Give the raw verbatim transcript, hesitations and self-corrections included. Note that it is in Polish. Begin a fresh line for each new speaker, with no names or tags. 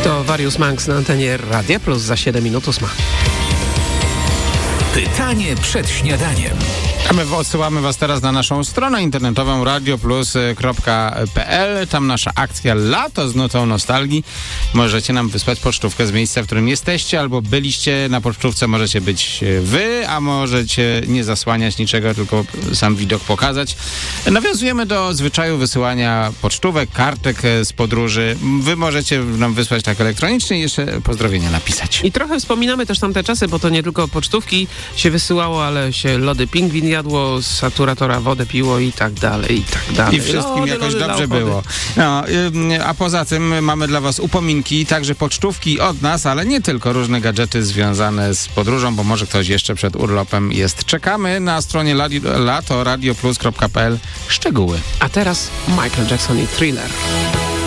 To Various Manx na antenie Radia Plus za siedem minut ósma.
Pytanie przed śniadaniem.
A my odsyłamy Was teraz na naszą stronę internetową radio plus kropka p l. Tam nasza akcja Lato z nutą nostalgii. Możecie nam wysłać pocztówkę z miejsca, w którym jesteście, albo byliście. Na pocztówce możecie być Wy, a możecie nie zasłaniać niczego, tylko sam widok pokazać. Nawiązujemy do zwyczaju wysyłania pocztówek, kartek z podróży. Wy możecie nam wysłać tak elektronicznie i jeszcze pozdrowienia napisać.
I trochę wspominamy też tamte czasy, bo to nie tylko pocztówki się wysyłało, ale się lody pingwin jadło, z saturatora wodę piło i tak dalej, i tak dalej.
I wszystkim
lody,
jakoś
lody,
dobrze
lody.
było. No, y, a poza tym mamy dla Was upominki, także pocztówki od nas, ale nie tylko, różne gadżety związane z podróżą, bo może ktoś jeszcze przed urlopem jest. Czekamy na stronie lato radio plus kropka p l szczegóły.
A teraz Michael Jackson i Thriller.